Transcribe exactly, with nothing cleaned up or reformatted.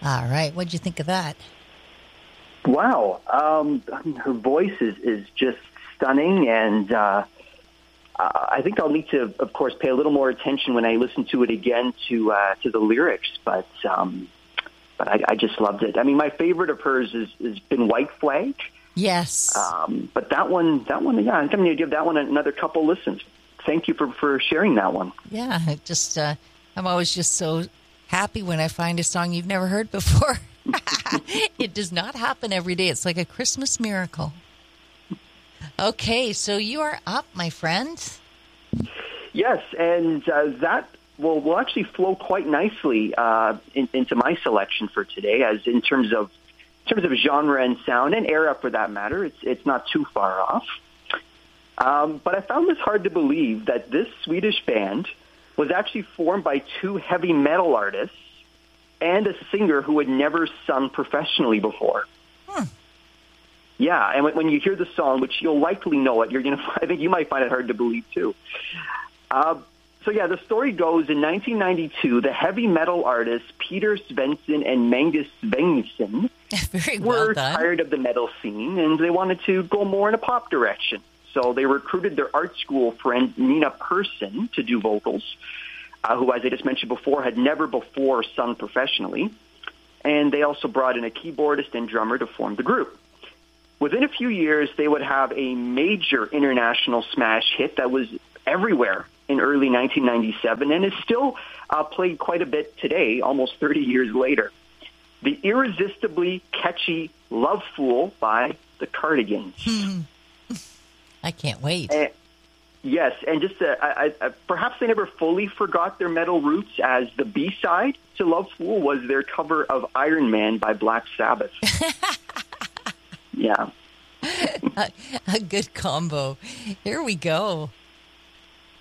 All right. What'd you think of that? Wow. Um, her voice is, is just stunning, and uh, I think I'll need to, of course, pay a little more attention when I listen to it again to uh, to the lyrics. But um, but I, I just loved it. I mean, my favorite of hers has, has been White Flag. Yes. Um, but that one, that one, yeah, I'm going to give that one another couple listens. Thank you for, for sharing that one. Yeah, it just uh, I'm always just so happy when I find a song you've never heard before. It does not happen every day. It's like a Christmas miracle. Okay, so you are up, my friend. Yes, and uh, that will, will actually flow quite nicely uh, in, into my selection for today, as in terms of in terms of genre and sound and era, for that matter. It's it's not too far off. Um, but I found this hard to believe that this Swedish band was actually formed by two heavy metal artists and a singer who had never sung professionally before. Hmm. Yeah, and when, when you hear the song, which you'll likely know it, you're gonna. I think you might find it hard to believe too. Uh, so yeah, the story goes in nineteen ninety-two, the heavy metal artists Peter Svensson and Magnus Svensson Very well were done. tired of the metal scene, and they wanted to go more in a pop direction. So they recruited their art school friend Nina Persson to do vocals, uh, who, as I just mentioned before, had never before sung professionally. And they also brought in a keyboardist and drummer to form the group. Within a few years, they would have a major international smash hit that was everywhere in early nineteen ninety-seven and is still uh, played quite a bit today, almost thirty years later. The irresistibly catchy Love Fool by the Cardigans. I can't wait. And, yes, and just uh, I, I, perhaps they never fully forgot their metal roots, as the B-side to Love Fool was their cover of Iron Man by Black Sabbath. Yeah. a, a good combo. Here we go.